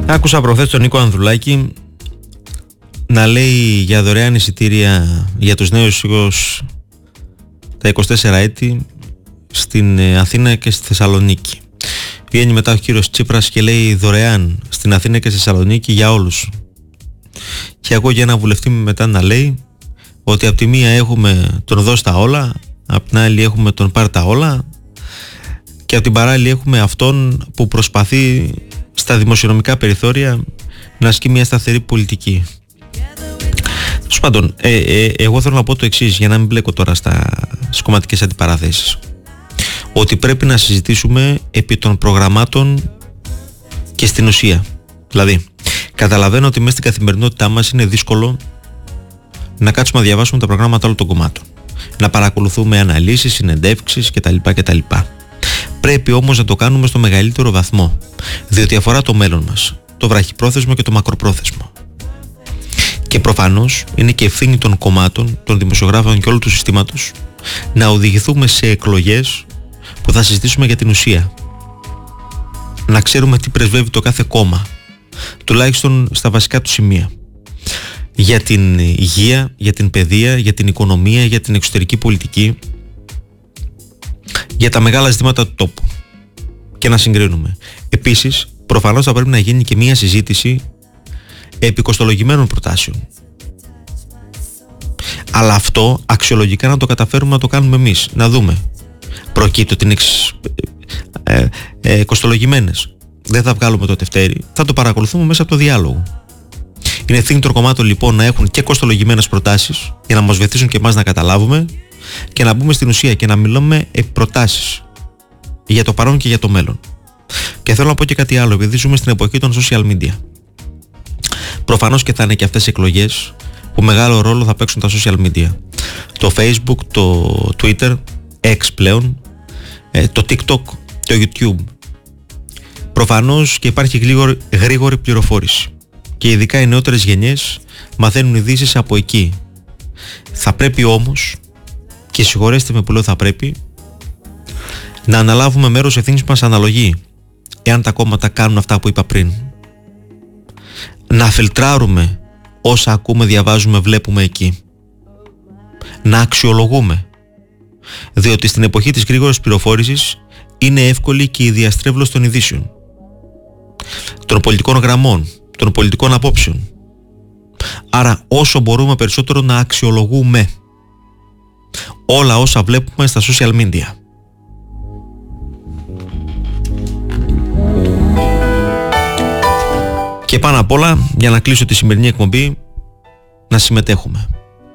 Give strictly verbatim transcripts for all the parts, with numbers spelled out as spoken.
Άκουσα προχθές τον Νίκο Ανδρουλάκη να λέει για δωρεάν εισιτήρια για τους νέους τα είκοσι τέσσερα έτη στην Αθήνα και στη Θεσσαλονίκη. Βγαίνει μετά ο κύριος Τσίπρας και λέει δωρεάν στην Αθήνα και στη Θεσσαλονίκη για όλους. Και ακούω για ένα βουλευτή μετά να λέει ότι από τη μία έχουμε τον δώσ' τα όλα, από την άλλη έχουμε τον πάρ' τα όλα και από την παράλληλη έχουμε αυτόν που προσπαθεί στα δημοσιονομικά περιθώρια να ασκεί μια σταθερή πολιτική. Τέλος πάντων, ε, ε, εγώ θέλω να πω το εξής, για να μην μπλέκω τώρα στα, στις κομματικές αντιπαραθέσεις. Ότι πρέπει να συζητήσουμε επί των προγραμμάτων και στην ουσία. Δηλαδή, καταλαβαίνω ότι μέσα στην καθημερινότητά μας είναι δύσκολο να κάτσουμε να διαβάσουμε τα προγράμματα όλων των κομμάτων. Να παρακολουθούμε αναλύσεις, συνεντεύξεις κτλ. κτλ. Πρέπει όμως να το κάνουμε στο μεγαλύτερο βαθμό, διότι αφορά το μέλλον μας, το βραχυπρόθεσμο και το μακροπρόθεσμο. Και προφανώς είναι και ευθύνη των κομμάτων, των δημοσιογράφων και όλου του συστήματος να οδηγηθούμε σε εκλογές που θα συζητήσουμε για την ουσία. Να ξέρουμε τι πρεσβεύει το κάθε κόμμα, τουλάχιστον στα βασικά του σημεία. Για την υγεία, για την παιδεία, για την οικονομία, για την εξωτερική πολιτική, για τα μεγάλα ζητήματα του τόπου και να συγκρίνουμε. Επίσης, προφανώς θα πρέπει να γίνει και μια συζήτηση επί κοστολογημένων προτάσεων. Αλλά αυτό αξιολογικά να το καταφέρουμε να το κάνουμε εμείς. Να δούμε. Προκύπτει ότι είναι ε, ε, κοστολογημένες. Δεν θα βγάλουμε το τευτέρι. Θα το παρακολουθούμε μέσα από το διάλογο. Είναι ευθύνη των κομμάτων λοιπόν να έχουν και κοστολογημένες προτάσεις για να μας βοηθήσουν και εμάς να καταλάβουμε και να μπούμε στην ουσία και να μιλάμε επί προτάσεις για το παρόν και για το μέλλον. Και θέλω να πω και κάτι άλλο, επειδή ζούμε στην εποχή των social media. Προφανώς και θα είναι και αυτές οι εκλογές που μεγάλο ρόλο θα παίξουν τα social media. Το Facebook, το Twitter, X πλέον, το TikTok, το YouTube. Προφανώς και υπάρχει γρήγορη, γρήγορη πληροφόρηση. Και ειδικά οι νεότερες γενιές μαθαίνουν ειδήσεις από εκεί. Θα πρέπει όμως, και συγχωρέστε με που λέω θα πρέπει, να αναλάβουμε μέρος ευθύνης που μας αναλογεί, εάν τα κόμματα κάνουν αυτά που είπα πριν. Να φιλτράρουμε όσα ακούμε, διαβάζουμε, βλέπουμε εκεί. Να αξιολογούμε. Διότι στην εποχή της γρήγορης πληροφόρησης είναι εύκολη και η διαστρέβλωση των ειδήσεων, των πολιτικών γραμμών, των πολιτικών απόψεων. Άρα όσο μπορούμε περισσότερο να αξιολογούμε όλα όσα βλέπουμε στα social media. Και πάνω απ' όλα, για να κλείσω τη σημερινή εκπομπή, να συμμετέχουμε.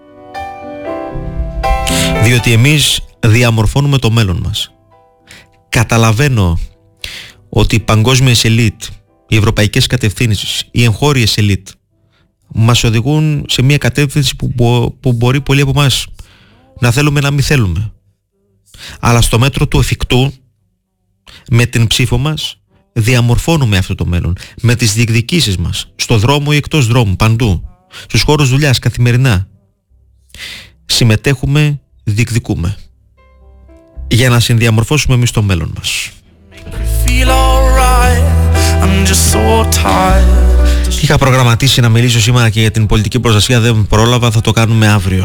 Διότι εμείς διαμορφώνουμε το μέλλον μας. Καταλαβαίνω ότι οι παγκόσμιες ελίτ, οι ευρωπαϊκές κατευθύνσεις, οι εγχώριες ελίτ μας οδηγούν σε μια κατεύθυνση που, μπο, που μπορεί πολλοί από εμάς να θέλουμε να μην θέλουμε. Αλλά στο μέτρο του εφικτού, με την ψήφο μας, διαμορφώνουμε αυτό το μέλλον. Με τις διεκδικήσεις μας, στο δρόμο ή εκτός δρόμου, παντού, στους χώρους δουλειάς, καθημερινά. Συμμετέχουμε, διεκδικούμε. Για να συνδιαμορφώσουμε εμείς το μέλλον μας. Είχα προγραμματίσει να μιλήσω σήμερα και για την πολιτική προστασία, δεν πρόλαβα, θα το κάνουμε αύριο.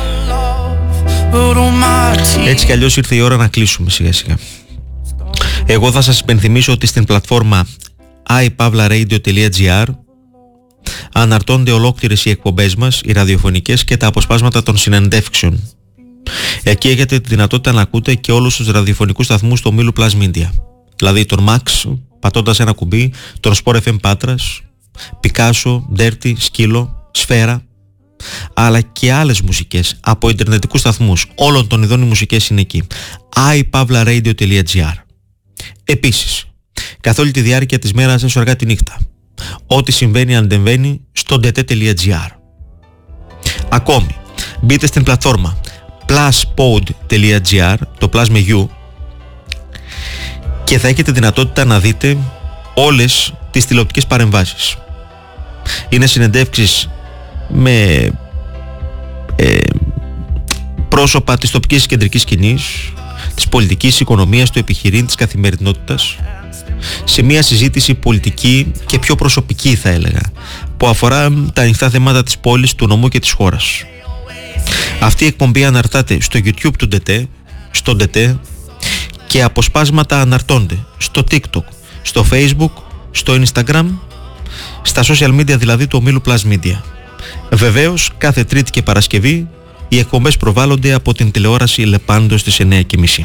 Έτσι κι αλλιώς ήρθε η ώρα να κλείσουμε σιγά σιγά. Εγώ θα σας υπενθυμίσω ότι στην πλατφόρμα άι παύλα ρέιντιο τελεία τζι άρ αναρτώνται ολόκληρες οι εκπομπές μας, οι ραδιοφωνικές και τα αποσπάσματα των συνεντεύξεων. Εκεί έχετε τη δυνατότητα να ακούτε και όλους τους ραδιοφωνικούς σταθμούς του ομίλου Plus Media. Δηλαδή τον Max, πατώντας ένα κουμπί, τον Sport εφ εμ Πάτρας, Πικάσο, Dirty, Σκύλο, Σφαίρα, αλλά και άλλες μουσικές από ιντερνετικούς σταθμούς. Όλων των ειδών οι μουσικές είναι εκεί. άι παύλα ρέιντιο τελεία τζι άρ. Επίσης, καθ' όλη τη διάρκεια της μέρας έσω αργά τη νύχτα, ό,τι συμβαίνει αντεμβαίνει στο ντι τι τελεία τζι άρ. Ακόμη, μπείτε στην πλατφόρμα plus pod τελεία τζι άρ, το plus με U, και θα έχετε δυνατότητα να δείτε όλες τις τηλεοπτικές παρεμβάσεις. Είναι συνεντεύξεις με ε, πρόσωπα της τοπικής κεντρικής σκηνής, της πολιτικής, οικονομίας, του επιχειρήν, της καθημερινότητας, σε μια συζήτηση πολιτική και πιο προσωπική, θα έλεγα, που αφορά τα ανοιχτά θέματα της πόλης, του νομού και της χώρας. Αυτή η εκπομπή αναρτάται στο YouTube του ΝΤΕΤΕ, στο ΝΤΕΤΕ, και αποσπάσματα αναρτώνται στο TikTok, στο Facebook, στο Instagram, στα social media δηλαδή του ομίλου Plus Media. Βεβαίως, κάθε Τρίτη και Παρασκευή οι εκπομπές προβάλλονται από την τηλεόραση Λεπάντο στις εννιά και μισή.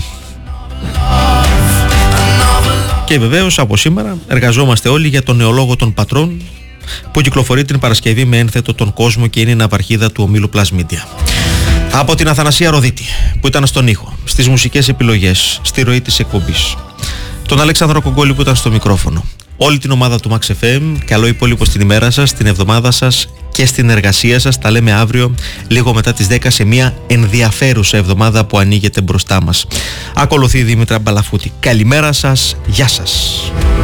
Και βεβαίως από σήμερα εργαζόμαστε όλοι για τον νεολόγο των πατρών, που κυκλοφορεί την Παρασκευή με ένθετο τον κόσμο και είναι η ναυαρχίδα του ομίλου Plus Media. Από την Αθανασία Ροδίτη, που ήταν στον ήχο, στις μουσικές επιλογές, στη ροή της εκπομπής, τον Αλέξανδρο Κογκόλη που ήταν στο μικρόφωνο, όλη την ομάδα του Max εφ εμ, καλό υπόλοιπο στην ημέρα σας, στην εβδομάδα σας και στην εργασία σας. Τα λέμε αύριο λίγο μετά τις δέκα σε μια ενδιαφέρουσα εβδομάδα που ανοίγεται μπροστά μας. Ακολουθεί η Δήμητρα Μπαλαφούτη. Καλημέρα σας, γεια σας.